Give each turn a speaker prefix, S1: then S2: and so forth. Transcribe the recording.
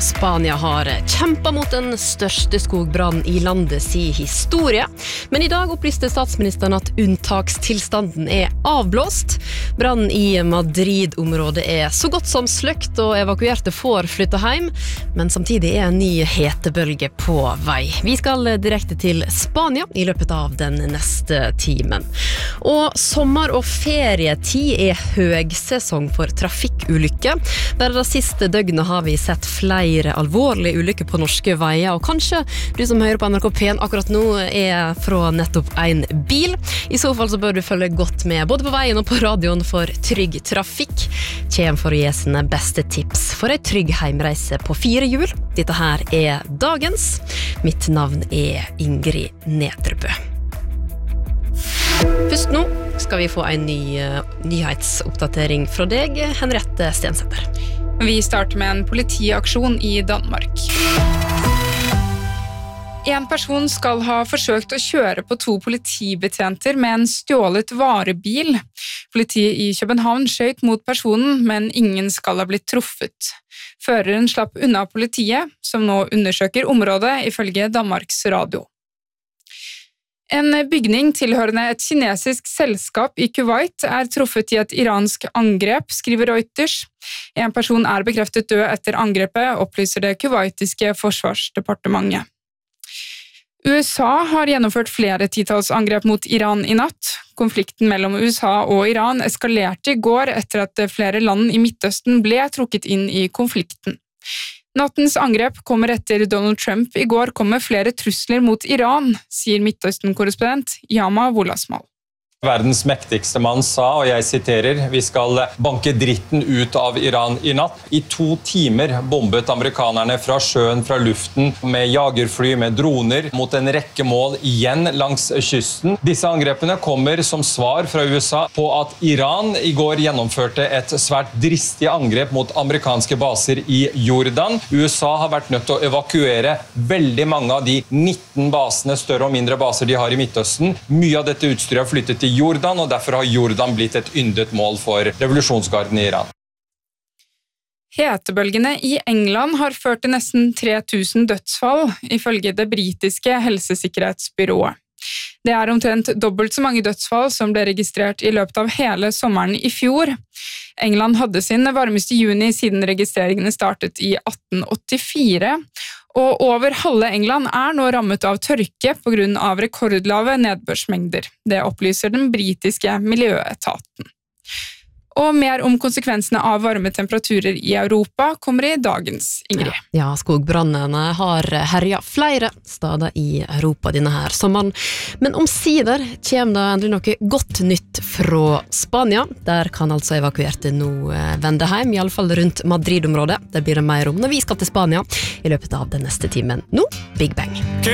S1: Spania har kjempet mot den største skogbrannen i landets historie. Men i dag opplyste statsministeren at unntakstilstanden er avblåst. Brannen i Madrid-området er så godt som sløkt, og evakuerte får flytte hjem. Men samtidig er en ny hetebølge på vei. Vi skal direkte til Spania i løpet av den neste timen. Og sommer- og ferietid er høgsesong for trafikkulykker. Der det siste døgnet har vi sett flere alvorlige ulykker på norske veier, og kanskje du som hører på NRK P1 akkurat nå er fra nettopp en bil. I så fall så bør du følge godt med, både på veien og på radioen, for Trygg Trafikk kjem for å gi sine beste tips for en trygg heimreise på 4 hjul. Dette her er dagens. Mitt navn er Ingrid Nedrebø. Først nå skal vi få en ny nyhetsoppdatering fra deg, Henriette Stensæter.
S2: Vi starter med en politiaksjon i Danmark. En person skal ha forsøkt å kjøre på 2 politibetjenter med en stjålet varebil. Politiet i København skjøt mot personen, men ingen skal ha blitt truffet. Føreren slapp unna politiet, som nå undersøker området ifølge Danmarks Radio. En bygning tilhørende et kinesisk selskap i Kuwait er truffet i et iransk angrep, skriver Reuters. En person er bekreftet død etter angrepet, opplyser det kuwaitiske forsvarsdepartementet. USA har gjennomført flere titalls angrep mot Iran i natt. Konflikten mellom USA og Iran eskalerte i går etter at flere land i Midtøsten ble trukket inn i konflikten. Nattens angrep kommer etter Donald Trump i går kom med flere trusler mot Iran, sier Midtøsten-korrespondent Yama Wolasmal.
S3: Verdens mektigste mann sa, og jeg siterer, vi skal banke dritten ut av Iran i natt. I 2 timer bombet amerikanerne fra sjøen, fra luften, med jagerfly, med droner, mot en rekke mål igjen langs kysten. Disse angrepene kommer som svar fra USA på at Iran i går gjennomførte et svært dristig angrep mot amerikanske baser i Jordan. USA har vært nødt til å evakuere veldig mange av de 19 basene, større og mindre baser de har i Midtøsten. Mye av dette utstyret har flyttet til Jordan, og derfor har Jordan blitt et yndet mål for revolusjonsgarden i Iran.
S2: Hetebølgene i England har ført til nesten 3000 dødsfall, ifølge det britiske helsesikkerhetsbyrået. Det er omtrent dobbelt så mange dødsfall som ble registrert i løpet av hele sommeren i fjor. England hadde sin varmeste juni siden registreringene startet i 1884, og over halve England er nå rammet av tørke på grunn av rekordlave nedbørsmengder. Det opplyser den britiske miljøetaten. Og mer om konsekvensene av varme temperaturer i Europa kommer i dagens Ingrid.
S1: Ja, skogbrannene har herjet flere steder i Europa denne her sommeren. Men omsider kommer det endelig noe godt nytt fra Spania. Der kan altså evakuerte nå vende hjem, i alle fall rundt Madrid-området. Det blir det mer om når vi skal til Spania i løpet av den neste timen. Nå, Big Bang.